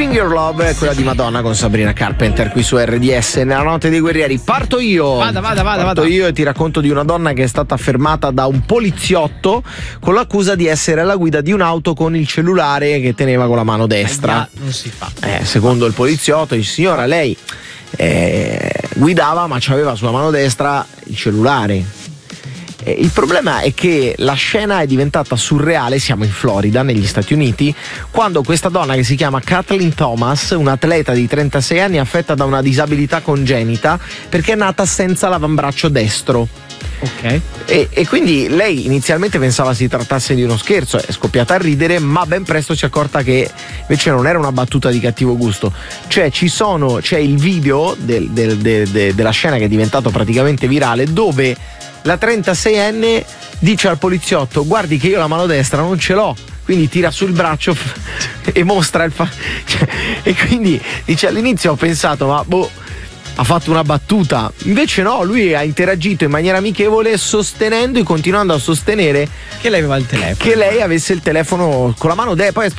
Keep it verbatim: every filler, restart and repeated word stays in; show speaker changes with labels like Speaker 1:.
Speaker 1: Bring Your Love è quella di Madonna con Sabrina Carpenter qui su R D S nella notte dei guerrieri. Parto io.
Speaker 2: Vada, vada, vada.
Speaker 1: Parto
Speaker 2: vada.
Speaker 1: io e ti racconto di una donna che è stata fermata da un poliziotto con l'accusa di essere alla guida di un'auto con il cellulare che teneva con la mano destra.
Speaker 2: Ah, non si fa.
Speaker 1: Eh, secondo il poliziotto, dice: signora, lei eh, guidava ma c'aveva sulla mano destra il cellulare. Il problema è che la scena è diventata surreale, siamo in Florida, negli Stati Uniti, quando questa donna che si chiama Kathleen Thomas, un'atleta di trentasei anni affetta da una disabilità congenita perché è nata senza l'avambraccio destro.
Speaker 2: Ok.
Speaker 1: E, e quindi lei inizialmente pensava si trattasse di uno scherzo, è scoppiata a ridere, ma ben presto si è accorta che invece non era una battuta di cattivo gusto. Cioè ci sono, c'è il video del, del, del, del, della scena che è diventato praticamente virale, dove la trentaseienne dice al poliziotto: guardi che io la mano destra non ce l'ho, quindi tira sul braccio e mostra il fa- cioè, e quindi dice: all'inizio ho pensato ma boh, ha fatto una battuta, invece no, lui ha interagito in maniera amichevole, sostenendo e continuando a sostenere
Speaker 2: che lei aveva il telefono,
Speaker 1: che lei avesse il telefono con la mano destra. Poi